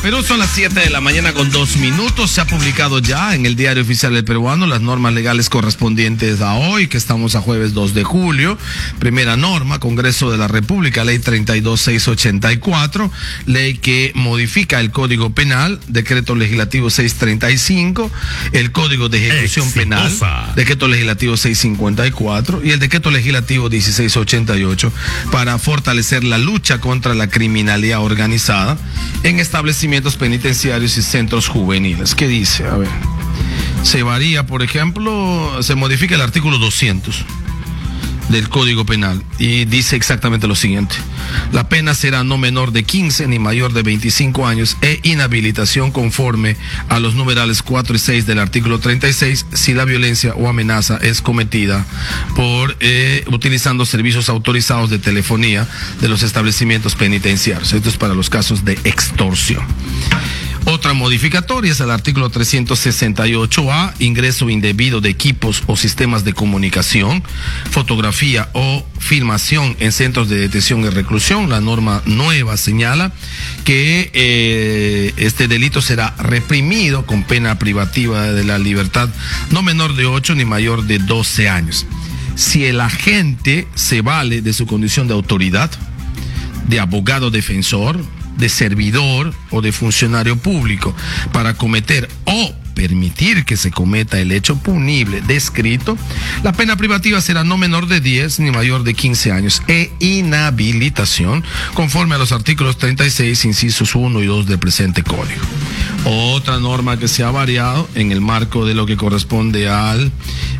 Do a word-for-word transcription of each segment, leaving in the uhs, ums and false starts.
Pero son las siete de la mañana con dos minutos. Se ha publicado ya en el Diario Oficial del Peruano las normas legales correspondientes a hoy, que estamos a jueves dos de julio. Primera norma, Congreso de la República, ley treinta y dos mil seiscientos ochenta y cuatro, ley que modifica el Código Penal, decreto legislativo seiscientos treinta y cinco, el Código de Ejecución Exitosa. Penal, decreto legislativo seiscientos cincuenta y cuatro y el decreto legislativo dieciséis ochenta y ocho, para fortalecer la lucha contra la criminalidad organizada en establecimientos penitenciarios y centros juveniles. ¿Qué dice? A ver, se varía, por ejemplo, se modifica el artículo doscientos del Código Penal y dice exactamente lo siguiente: la pena será no menor de quince ni mayor de veinticinco años e inhabilitación conforme a los numerales cuatro y seis del artículo treinta y seis si la violencia o amenaza es cometida por eh, utilizando servicios autorizados de telefonía de los establecimientos penitenciarios. Esto es para los casos de extorsión. Otra modificatoria es el artículo trescientos sesenta y ocho A, ingreso indebido de equipos o sistemas de comunicación, fotografía o filmación en centros de detención y reclusión. La norma nueva señala que eh, este delito será reprimido con pena privativa de la libertad no menor de ocho ni mayor de doce años. Si el agente se vale de su condición de autoridad, de abogado defensor, de servidor o de funcionario público para cometer o permitir que se cometa el hecho punible descrito, la pena privativa será no menor de diez ni mayor de quince años e inhabilitación conforme a los artículos treinta y seis, incisos uno y dos del presente código. Otra norma que se ha variado en el marco de lo que corresponde al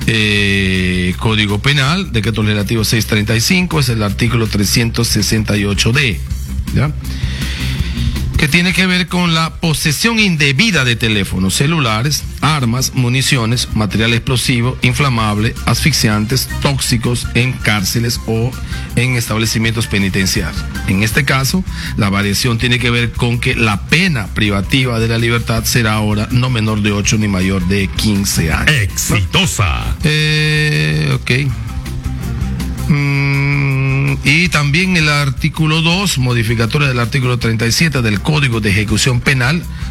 eh, Código Penal, decreto legislativo seiscientos treinta y cinco, es el artículo trescientos sesenta y ocho D, ¿ya?, que tiene que ver con la posesión indebida de teléfonos celulares, armas, municiones, material explosivo, inflamable, asfixiantes, tóxicos en cárceles o en establecimientos penitenciarios. En este caso, la variación tiene que ver con que la pena privativa de la libertad será ahora no menor de ocho ni mayor de quince años. Exitosa. Eh, ok. Mm, y también el artículo dos, modificatoria del artículo treinta y siete del Código de Ejecución Penal,